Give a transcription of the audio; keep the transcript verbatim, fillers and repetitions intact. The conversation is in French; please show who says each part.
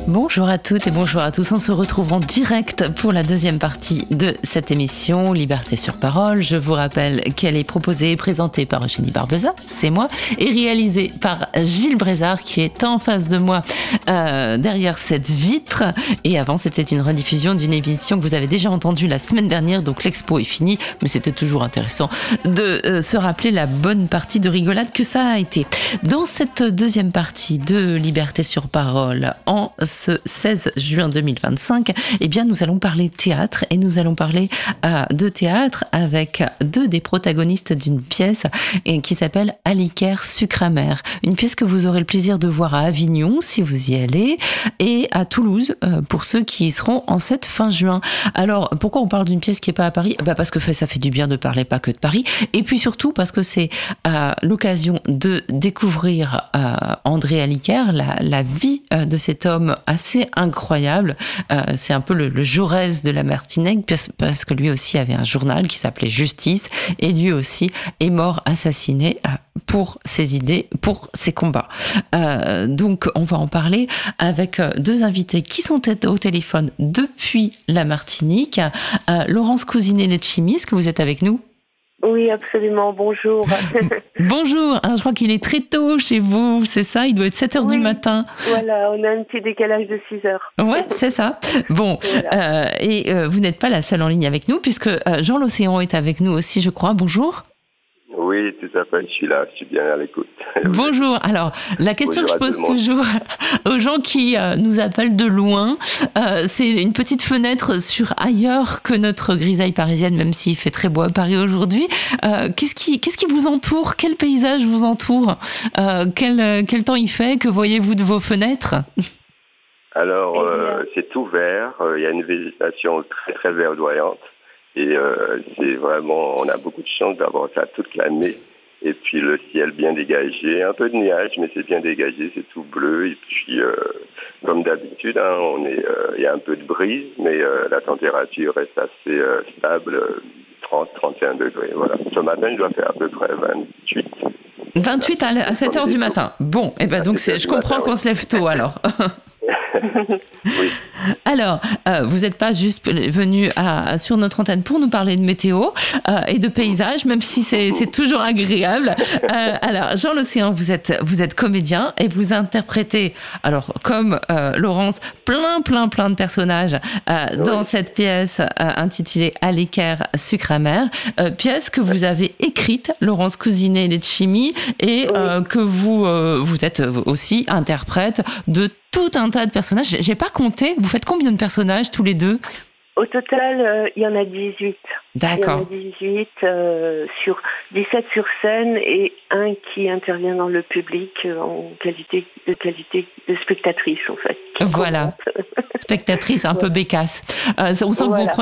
Speaker 1: Bonjour à toutes et bonjour à tous. On se retrouve en direct pour la deuxième partie de cette émission Liberté sur parole. Je vous rappelle qu'elle est proposée et présentée par Eugénie Barbeza, c'est moi, et réalisée par Gilles Brézard qui est en face de moi euh, derrière cette vitre. Et avant, c'était une rediffusion d'une émission que vous avez déjà entendue la semaine dernière, donc l'expo est finie, mais c'était toujours intéressant de euh, se rappeler la bonne partie de rigolade que ça a été. Dans cette deuxième partie de Liberté sur parole, en ce seize juin deux mille vingt-cinq, eh bien, nous allons parler théâtre et nous allons parler euh, de théâtre avec deux des protagonistes d'une pièce et, qui s'appelle Aliker sucre amer. Une pièce que vous aurez le plaisir de voir à Avignon si vous y allez et à Toulouse euh, pour ceux qui y seront en cette fin juin. Alors, pourquoi on parle d'une pièce qui n'est pas à Paris ? Bah parce que ça fait du bien de parler pas que de Paris et puis surtout parce que c'est euh, l'occasion de découvrir euh, André Aliker, la, la vie euh, de cet homme assez incroyable. Euh, c'est un peu le, le Jaurès de la Martinique parce que lui aussi avait un journal qui s'appelait Justice et lui aussi est mort assassiné euh, pour ses idées, pour ses combats. Euh, donc on va en parler avec deux invités qui sont au téléphone depuis la Martinique. Euh, Laurence Cousinet-Letchimy, est-ce que vous êtes avec nous ?
Speaker 2: Oui, absolument. Bonjour.
Speaker 1: Bonjour. Alors, je crois qu'il est très tôt chez vous, c'est ça ? Il doit être sept heures oui, du matin.
Speaker 2: Voilà, on a un petit décalage de six heures.
Speaker 1: Ouais, c'est ça. Bon, voilà. euh, et euh, vous n'êtes pas la seule en ligne avec nous, puisque euh, Jean L'Océan est avec nous aussi, je crois. Bonjour.
Speaker 3: Oui, tout à fait, je suis là, je suis bien à l'écoute.
Speaker 1: Bonjour, alors la question Bonjour que je pose toujours aux gens qui euh, nous appellent de loin, euh, c'est une petite fenêtre sur ailleurs que notre grisaille parisienne, même s'il fait très beau à Paris aujourd'hui. Euh, qu'est-ce qui, qu'est-ce qui vous entoure ? Quel paysage vous entoure ? euh, quel, quel temps il fait ? Que voyez-vous de vos fenêtres ?
Speaker 3: Alors, euh, c'est tout vert, il y a une végétation très très verdoyante. Et euh, c'est vraiment, on a beaucoup de chance d'avoir ça toute l'année. Et puis le ciel bien dégagé, un peu de nuages, mais c'est bien dégagé, c'est tout bleu. Et puis, euh, comme d'habitude, hein, on est, euh, il y a un peu de brise, mais euh, la température reste assez euh, stable, trente à trente et un degrés. Voilà. Ce matin, je dois faire à peu près vingt-huit.
Speaker 1: vingt-huit à, à sept heures du matin. Bon, et eh ben donc c'est, je comprends matin, qu'on oui. se lève tôt alors.
Speaker 3: Oui.
Speaker 1: Alors, euh, vous n'êtes pas juste venu à, sur notre antenne pour nous parler de météo euh, et de paysage, même si c'est, c'est toujours agréable. Euh, alors, Jean L'Océan, vous êtes, vous êtes comédien et vous interprétez, alors comme euh, Laurence, plein, plein, plein de personnages euh, dans oui. cette pièce euh, intitulée Aliker sucre amer, euh, pièce que vous avez écrite, Laurence Cousinet-Letchimy, et euh, oui. que vous, euh, vous êtes aussi interprète de tout un tas de personnages. J'ai pas compté. Vous faites combien de personnages tous les deux ?
Speaker 2: Au total, euh, il y en a dix-huit.
Speaker 1: D'accord.
Speaker 2: Il y en a dix-huit euh, sur dix-sept sur scène et un qui intervient dans le public euh, en qualité de qualité de spectatrice en fait.
Speaker 1: Voilà. Spectatrice un voilà. peu bécasse. Euh, on sent voilà. que vous prenez